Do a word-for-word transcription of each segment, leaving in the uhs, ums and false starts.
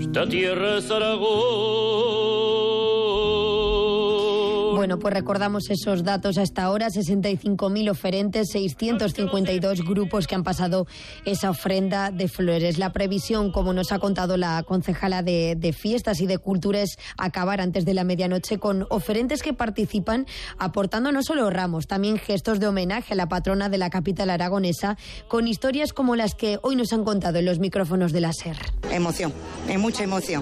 esta tierra es Aragón. Bueno, pues recordamos esos datos hasta ahora, sesenta y cinco mil oferentes, seiscientos cincuenta y dos grupos que han pasado esa ofrenda de flores. La previsión, como nos ha contado la concejala de, de Fiestas y de Cultura, es acabar antes de la medianoche con oferentes que participan aportando no solo ramos, también gestos de homenaje a la patrona de la capital aragonesa, con historias como las que hoy nos han contado en los micrófonos de la SER. Emoción, es mucha emoción.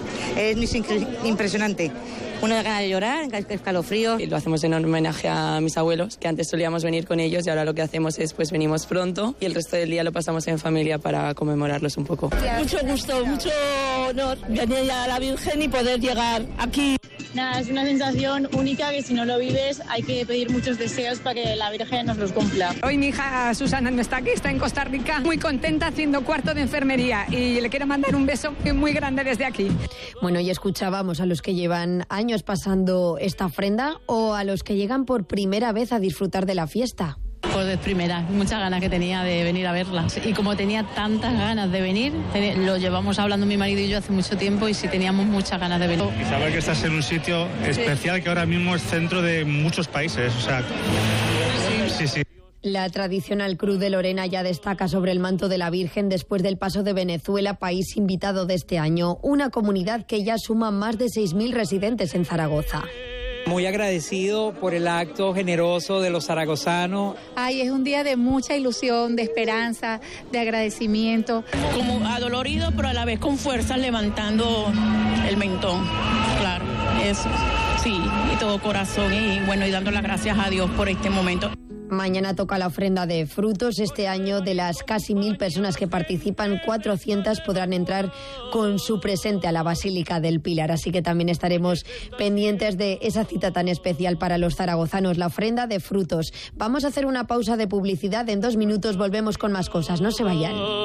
Es impresionante. Una gana de llorar, escalofríos. Lo hacemos en homenaje a mis abuelos, que antes solíamos venir con ellos y ahora lo que hacemos es pues venimos pronto y el resto del día lo pasamos en familia para conmemorarlos un poco. Mucho gusto, mucho honor venir a la Virgen y poder llegar aquí. Nada, es una sensación única que si no lo vives hay que pedir muchos deseos para que la Virgen nos los cumpla. Hoy mi hija Susana no está aquí, está en Costa Rica, muy contenta haciendo cuarto de enfermería y le quiero mandar un beso muy grande desde aquí. Bueno, y escuchábamos a los que llevan años pasando esta ofrenda o a los que llegan por primera vez a disfrutar de la fiesta. Pues de primera, muchas ganas que tenía de venir a verla. Y como tenía tantas ganas de venir, lo llevamos hablando mi marido y yo hace mucho tiempo y sí teníamos muchas ganas de venir. Y saber que estás en un sitio especial que ahora mismo es centro de muchos países, o sea, sí, sí. La tradicional Cruz de Lorena ya destaca sobre el manto de la Virgen después del paso de Venezuela, país invitado de este año, una comunidad que ya suma más de seis mil residentes en Zaragoza. Muy agradecido por el acto generoso de los zaragozanos. Ay, es un día de mucha ilusión, de esperanza, de agradecimiento. Como adolorido, pero a la vez con fuerza levantando el mentón. Claro, eso. Sí, y todo corazón y bueno, y dando las gracias a Dios por este momento. Mañana toca la ofrenda de frutos. Este año, de las casi mil personas que participan, cuatrocientas podrán entrar con su presente a la Basílica del Pilar. Así que también estaremos pendientes de esa cita tan especial para los zaragozanos, la ofrenda de frutos. Vamos a hacer una pausa de publicidad. En dos minutos volvemos con más cosas. No se vayan.